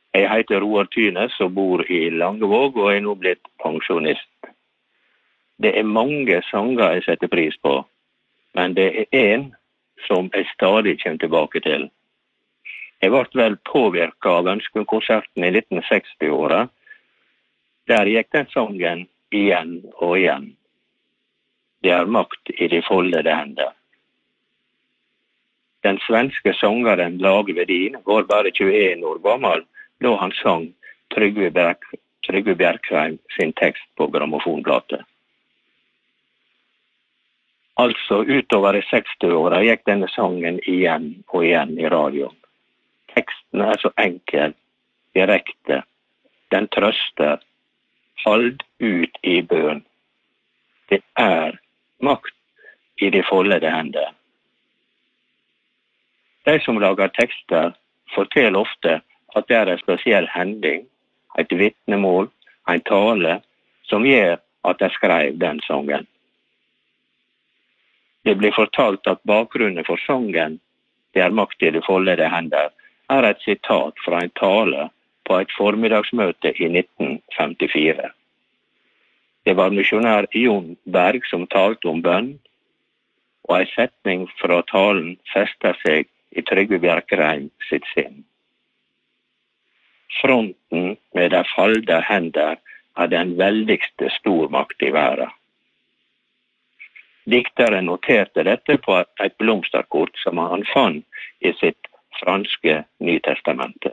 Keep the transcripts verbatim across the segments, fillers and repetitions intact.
Jeg heter Roar Tynes og bor i Langevåg og er nå blitt pensjonist. Det er mange sanger jeg setter pris på, men det er en som jeg stadig kommer tilbake til. Jeg ble vel påvirket av Ønskekonserten i nitten seksti-åra. Der gikk den sangen igjen og igjen. Det er makt i de foldede hender. Den svenske sangeren Lage Vedin var bare tjueen år gammel da han sang Trygve, Bjerk, Trygve Bjerkreim sin tekst på grammofonplate. Altså utover i seksti-åra gikk denne sangen igjen og igjen i radioen. Teksten er så enkel, direkte. Den trøster. Hold ut i bøn. Det er makt i de foldede hender. De som lager tekster forteller ofte at det er en spesiell hending, et vitnemål, en tale, som gjør at de skrev den sangen. Det blir fortalt at bakgrunnen for sangen, det er makt i de foldede hender, er et sitat fra en tale på et formiddagsmøte i nitten femtifire. Det var misjonær Jon Berg som talte om bønn, og en setning fra talen fester seg i Trygve Bjerkreim sitt sinn. Fronten med de falde hender er den veldigste stormakt i verden. Dikteren noterte dette på et blomsterkort som han fant i sitt franske Nytestamentet.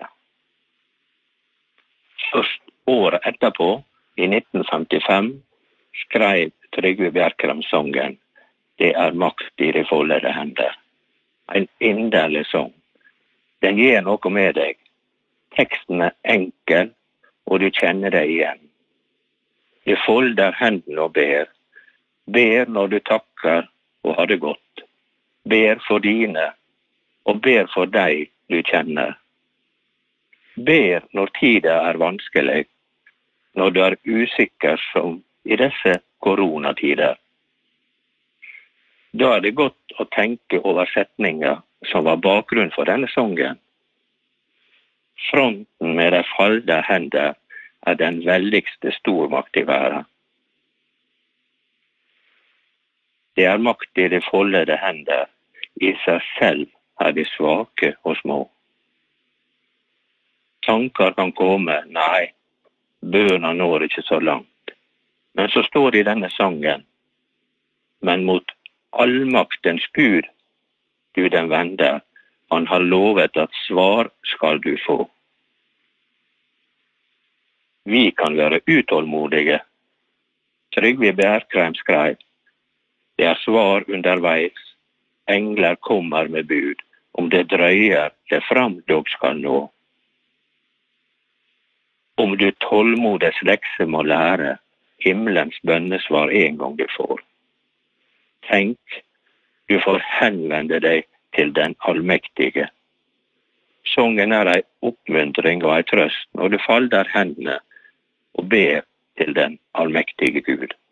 Først året etterpå, i nitten femtifem, skrev Trygve Bjerkreim sangen Det er makt i de foldede hender. En inderlig sang. Den gir noe med deg. Teksten er enkel, og du kjenner deg igjen. Du folder hendene og ber. Ber når du takker og har det godt. Ber for dine, og ber for deg du kjenner. Ber når tida er vanskelig, når du er usikker som i disse koronatider. Da er det godt å tenke over setninger som var bakgrunn for denne sangen. Fronten med de falde hender er den veldigste stormakt i verden. Det er makt i de foldede hender, i seg selv er de svake og små. Tanker kan komme, nei, bøna når ikke så langt. Men så står det i denne sangen, men mot allmaktens Gud du den vender, han har lovet at svar skal du få. Vi kan være utålmodige. Trygve Bjerkreim skrev, det er svar underveis, engler kommer med bud, om det drøyer, det fram dog skal nå. Om du tålmodighets lekse må lære, himmelens bønnesvar en gang du får. Tenk, du får henvende deg til den allmektige. Sangen er ei oppmuntring og ei trøst når du falder hendene og ber til den allmektige Gud.